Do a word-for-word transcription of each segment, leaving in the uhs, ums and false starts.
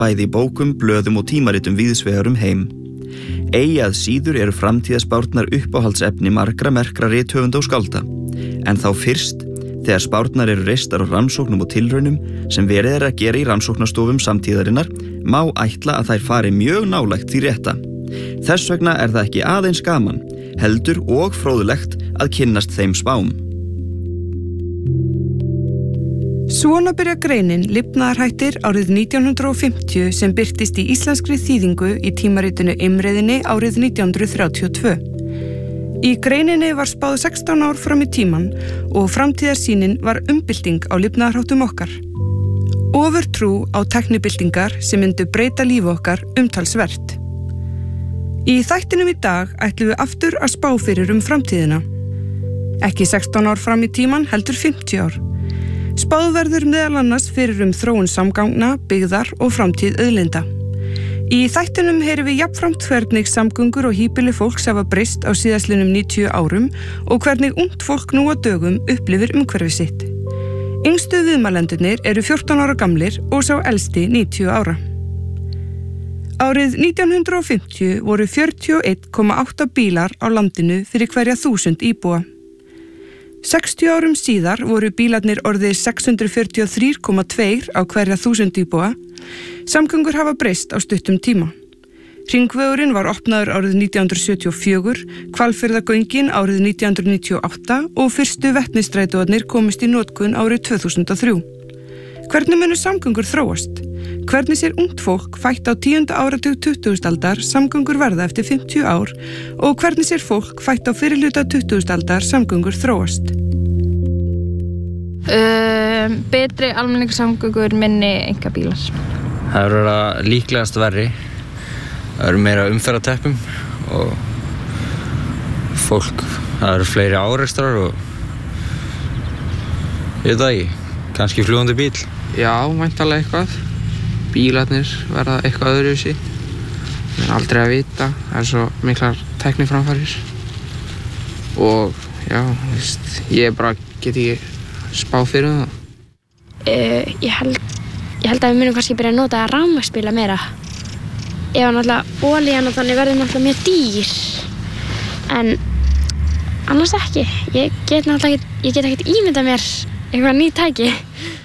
bæði í bókum, blöðum og tímaritum víðsvegar um heim. Eigi að síður eru framtíðaspárnar uppáhaldsefni margra merkra rithöfunda og skálda. En þá fyrst, þegar spárnar eru reistar á rannsóknum og tilraunum sem verið er að gera í rannsóknarstofum samtíðarinnar, má ætla að þær fari mjög nálægt því rétta. Þess vegna er það ekki aðeins gaman, heldur og fróðlegt að kynnast þeim spám. Svona byrja greinin Lifnaðarhættir árið nítján hundrað og fimmtíu sem birtist í íslenskri þýðingu í tímaritinu Imreiðinni árið nítján hundruð þrjátíu og tvö. Í greininni var spáð sextán ár fram í tíman og framtíðarsýnin var umbylting á lifnaðarháttum okkar. Ofurtrú á tæknibyltingar sem myndu breyta lífi okkar umtalsvert. Í þættinum í dag ætlum við aftur að spá fyrir um framtíðina. Ekki sextán ár fram í tíman, heldur fimmtíu ár. Spáð verður meðal annars fyrir um þróun samgangna, byggðar og framtíð auðlinda. Í þættinum heyrum við jafnframt hvernig samgöngur og híbýli fólks hafa breyst á síðastliðnum níutíu árum og hvernig ungt fólk nú á dögum upplifir umhverfi sitt. Yngstu viðmælendurnir eru fjórtán ára gamlir og sá elsti níutíu ára. Árið nítján hundrað og fimmtíu voru fjörutíu og einn komma átta bílar á landinu fyrir hverja þúsund íbúa. sextíu árum síðar voru bílarnir orðið sex hundruð fjörutíu og þrjú komma tvö á hverja þúsund íbúa. Samgöngur hafa breyst á stuttum tíma. Hringvegurinn var opnaður árið nítján hundruð sjötíu og fjögur, Hvalfjarðargöngin árið nítján hundruð níutíu og átta og fyrstu vetnisstrætóarnir komist í notkun árið tvö þúsund og þrjú. Hvernig munu samgöngur þróast? Hvernig sér ungt fólk fætt á tíunda áratug tuttugustu aldar samgöngur verða eftir fimmtíu ár og hvernig sér fólk fætt á fyrirhluta tuttugustu aldar samgöngur þróast? Uh, betri almenningssamgöngur, minni einkabílar. Það eru að líklegast verri. Það eru meira umferðarteppum og fólk, það eru fleiri árekstrar og ég veit það ekki, kannski fljúgandi bíl. Já, væntanlega eitthvað. Bílarnir verða eitthvað öðruvísi. Það er aldrei að vita, það er svo miklar tækniframfarir. Og já, veist, ég bara get ekki spá fyrir það. Uh, ég, held, ég held að við munum kannski byrja að nota rafmagnsbíla meira. Ef náttúrulega olían og þannig verður náttúrulega mjög dýr. En annars ekki. Ég get náttúrulega ekki, ég get ekkert ímyndað mér eitthvað ný tæki.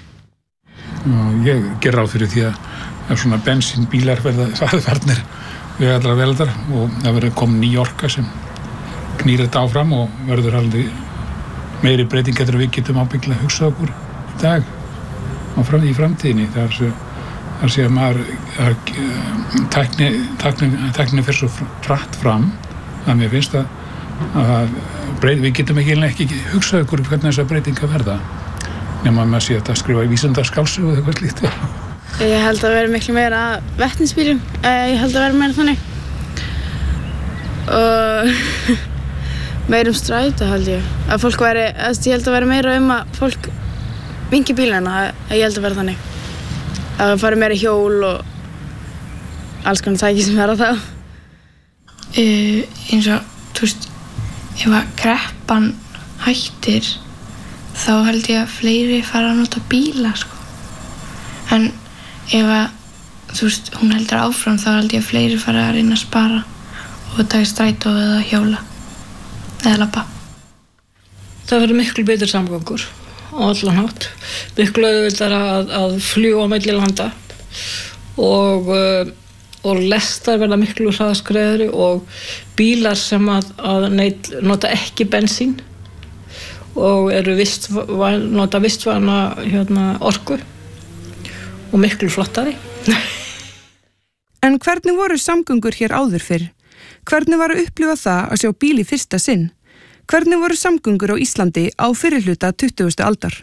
Ég ger ráð fyrir því að ef svona bensínbílar verða farnir við allra veldar og það verður komin ný orka sem knýr þetta áfram og verður aldrei meiri breyting getur við getum ábyggilega hugsað okkur í dag og fram í framtíðinni. Það er þar sé að maður að, tækni, tækni, tækni fer svo hratt fram að mér finnst að, að breyt, við getum ekki, ekki hugsað okkur hvernig þessar breytingar verða nema að maður sé að skrifa í vísindaskáldsögu og eitthvað slíkt. Ég held að vera miklu meira vetnisbílum. Ég held að vera meira þannig. Og meira um strætó held ég. Að fólk væri, ég held að vera meira um að fólk vingi bílana. Ég held að vera þannig. Að það fari meira hjól og alls konar tæki sem vera þá. Uh, eins og, þú veist, ef að kreppan hættir þá held ég að fleiri fara að nota bíla, sko. En ef að, þú veist, hún heldur áfram þá held ég að fleiri fara að reyna að spara og taka strætó eða hjóla eða labba. Það verður miklu betur samgöngur á allan hátt. Miklu auðveldara að, að fljúga á milli landa og, og lestar verða miklu hraðskreiðari og bílar sem að, að neit, nota ekki bensín og eru vist, nota vistvæna hérna, orku og miklu flottari. En hvernig voru samgöngur hér áður fyrr? Hvernig var að upplifa það að sjá bíl í fyrsta sinn? Hvernig voru samgöngur á Íslandi á fyrirhluta tuttugustu aldar?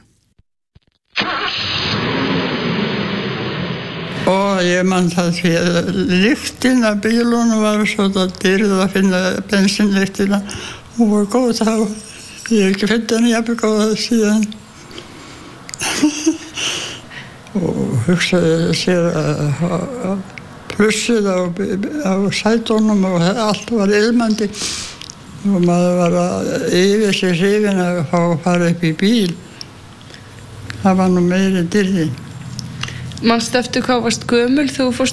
Og ég man það því að lyktin af bílunum var svo dýrð að finna bensinlyktina. Hún var góð þá. Ég hef ekki fundið hann jafnvel góða síðan. Og hugsaði sér að plussið á, á sætunum og allt var ilmandi. Og maður var að yfir sig hrifinn að fá að fara upp í bíl. Það var nú meiri dýrðin. Manstu eftir hvað varst gömul þegar þú fórst